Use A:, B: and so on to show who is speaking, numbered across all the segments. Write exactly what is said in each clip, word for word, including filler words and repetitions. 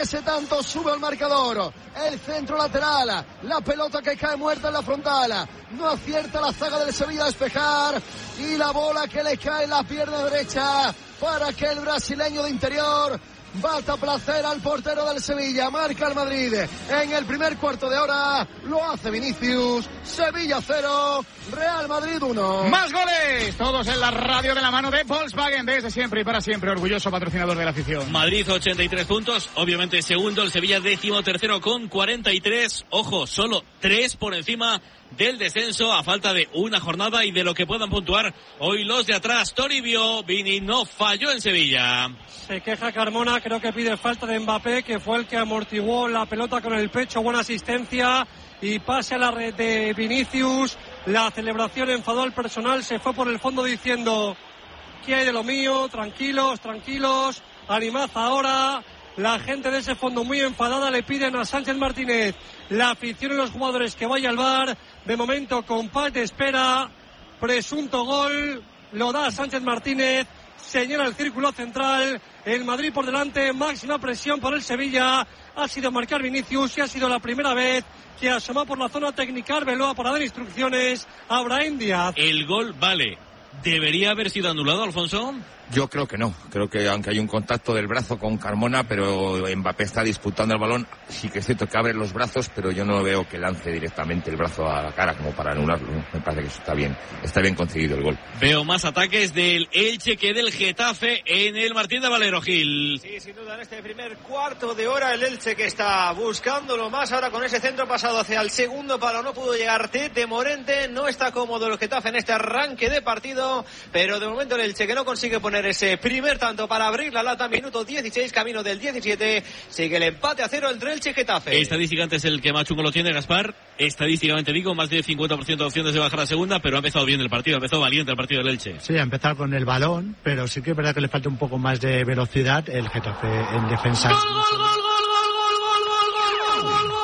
A: Ese tanto sube al marcador, el centro lateral, la pelota que cae muerta en la frontal, no acierta la zaga del Sevilla a despejar y la bola que le cae en la pierna derecha para que el brasileño de interior bata placer al portero del Sevilla. Marca el Madrid en el primer cuarto de hora, lo hace Vinicius. Sevilla cero, Real Madrid uno.
B: Más goles, todos en la radio de la mano de Volkswagen, desde siempre y para siempre, orgulloso patrocinador de la afición.
C: Madrid ochenta y tres puntos, obviamente segundo, el Sevilla décimo tercero con cuarenta y tres, ojo, solo tres por encima del descenso a falta de una jornada y de lo que puedan puntuar hoy los de atrás. Toribio, Vini no falló en Sevilla.
D: Se queja Carmona, creo que pide falta de Mbappé, que fue el que amortiguó la pelota con el pecho, buena asistencia y pase a la red de Vinicius. La celebración enfadó al personal, se fue por el fondo diciendo: ¿qué hay de lo mío? Tranquilos, tranquilos, animad ahora. La gente de ese fondo muy enfadada, le piden a Sánchez Martínez, la afición y los jugadores, que vaya al V A R. De momento compás de espera, presunto gol, lo da Sánchez Martínez, señala el círculo central, el Madrid por delante, máxima presión por el Sevilla. Ha sido marcar Vinicius y ha sido la primera vez que asoma por la zona técnica Arbeloa para dar instrucciones a Brahim Díaz.
C: El gol vale. ¿Debería haber sido anulado, Alfonso?
E: Yo creo que no, creo que aunque hay un contacto del brazo con Carmona, pero Mbappé está disputando el balón, sí que es cierto que abre los brazos, pero yo no veo que lance directamente el brazo a la cara como para anularlo, ¿no? Me parece que eso está bien, está bien conseguido el gol.
C: Veo más ataques del Elche que del Getafe en el Martín de Valero, Gil.
F: Sí, sin duda en este primer cuarto de hora el Elche que está buscándolo más, ahora con ese centro pasado hacia el segundo palo no pudo llegar Tete Morente, no está cómodo el Getafe en este arranque de partido, pero de momento el Elche que no consigue poner ese primer tanto para abrir la lata, minuto dieciséis, camino del diecisiete, sigue el empate a cero entre Elche y Getafe.
C: Estadísticamente es el que más chungo lo tiene, Gaspar. Estadísticamente digo, más del cincuenta por ciento de opciones de bajar a segunda, pero ha empezado bien el partido, ha empezado valiente el partido del Elche.
G: Sí, ha empezado con el balón, pero sí que es verdad que le falta un poco más de velocidad el Getafe en defensa.
C: ¡Gol, gol, gol, gol, gol, gol, gol, gol, gol, gol!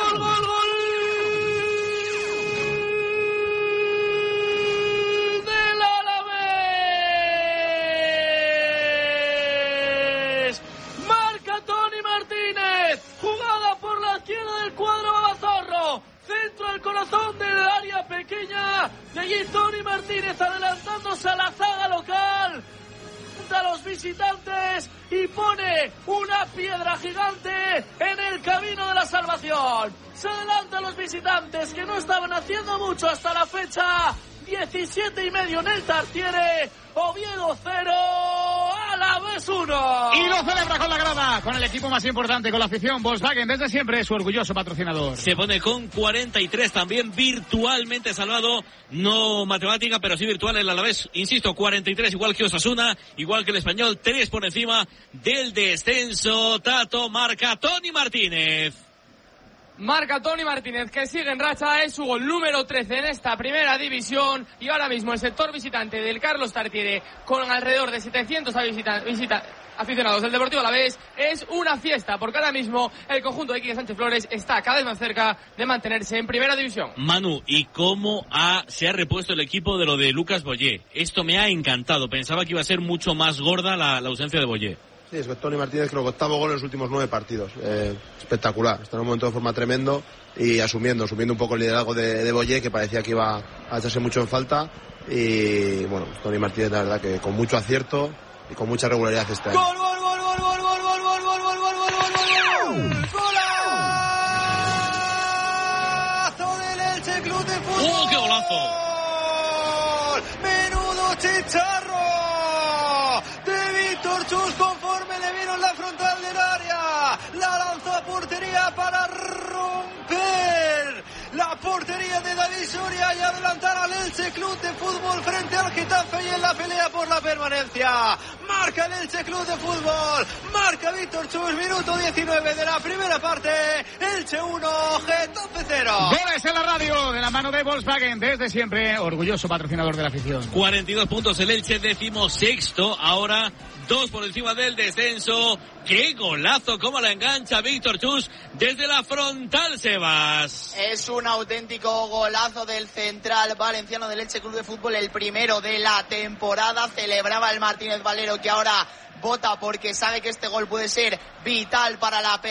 H: Centro al corazón del área pequeña de Toni Martínez, adelantándose a la zaga local a los visitantes y pone una piedra gigante en el camino de la salvación. Se adelanta a los visitantes, que no estaban haciendo mucho hasta la fecha. diecisiete y medio en el Tartiere. Oviedo cero, Alavés uno.
B: Y lo celebra con la grada, con el equipo más importante, con la afición. Volkswagen, desde siempre, su orgulloso patrocinador.
C: Se pone con cuarenta y tres, también virtualmente salvado, no matemática, pero sí virtual el Alavés. Insisto, cuarenta y tres, igual que Osasuna, igual que el Español, tres por encima del descenso. Tato marca Toni Martínez.
I: Marca Toni Martínez, que sigue en racha, es su gol número trece en esta primera división, y ahora mismo el sector visitante del Carlos Tartiere, con alrededor de setecientos visita, visita, aficionados del Deportivo Alavés, es una fiesta, porque ahora mismo el conjunto de Quique Sánchez Flores está cada vez más cerca de mantenerse en primera división.
C: Manu, ¿y cómo ha, se ha repuesto el equipo de lo de Lucas Boyé? Esto me ha encantado, pensaba que iba a ser mucho más gorda la, la ausencia de Boyé.
J: Sí, es que Toni Martínez creo que octavo gol en los últimos nueve partidos. Eh, espectacular. Está en un momento de forma tremendo y asumiendo, asumiendo un poco el liderazgo de, de Boyé, que parecía que iba a echarse mucho en falta. Y bueno, Toni Martínez, la verdad que con mucho acierto y con mucha regularidad este año.
H: ¡Gol, gol, gol, gol, gol, gol, gol, gol, gol, gol, gol, gol, gol! ¡Golazo del Elche Club de Fútbol!
C: ¡Uh, qué golazo!
H: ¡Menudo chicharro de Víctor Chus, conforme le vino en la frontal del área! La lanzó a portería para romper la portería de David Soria y adelantar al Elche Club de Fútbol frente al Getafe y en la pelea por la permanencia. Marca el Elche Club de Fútbol, marca Víctor Chus, minuto diecinueve de la primera parte. Elche uno, Getafe cero.
B: Goles en la radio, de la mano de Volkswagen, desde siempre, orgulloso patrocinador de la afición.
C: cuarenta y dos puntos el Elche, decimosexto, ahora dos por encima del descenso. ¡Qué golazo! ¡Cómo la engancha Víctor Chus desde la frontal, Sebas!
K: Es un auténtico golazo del central valenciano del Elche Club de Fútbol, el primero de la temporada. Celebraba el Martínez Valero, que ahora vota porque sabe que este gol puede ser vital para la